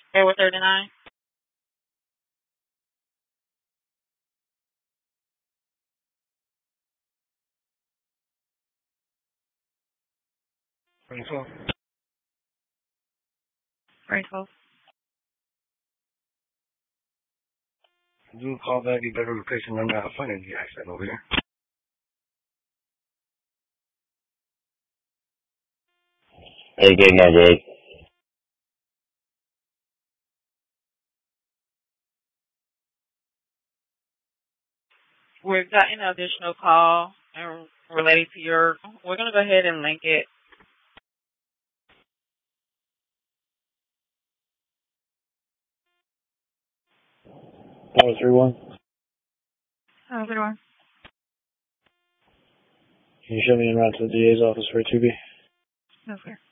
Okay, with 39. Rainfall. Rainfall. Do call back. You better replace the number. I'll find the accent over here. Hey, good number 8. We've got an additional call related to your. We're going to go ahead and link it. Tower 3-1. Oh, good one. Can you show me en route to the DA's office for a 2B? Okay.